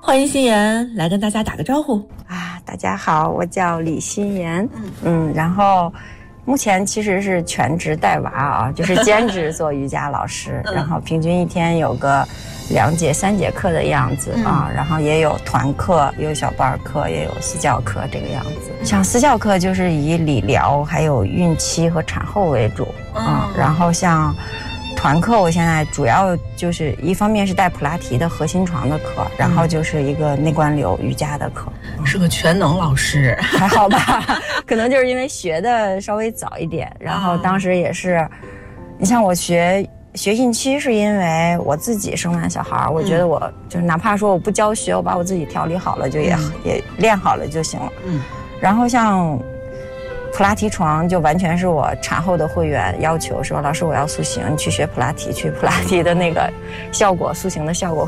欢迎心妍来跟大家打个招呼啊！大家好，我叫李心妍，然后目前其实是全职带娃啊，就是兼职做瑜伽老师，然后平均一天有个2节3节课的样子啊，然后也有团课，也有小班课，也有私教课这个样子。像私教课就是以理疗还有孕期和产后为主啊，然后像团课我现在主要就是一方面是带普拉提的核心床的课，然后就是一个内观流瑜伽的课。 是个全能老师。 还好吧，可能就是因为学的稍微早一点，然后当时也是，你像我学孕期是因为我自己生完小孩，我觉得我就是哪怕说我不教学，我把我自己调理好了就也练好了就行了。然后像普拉提床就完全是我产后的会员要求说，老师我要塑形，你去学普拉提，去普拉提的那个效果，塑形的效果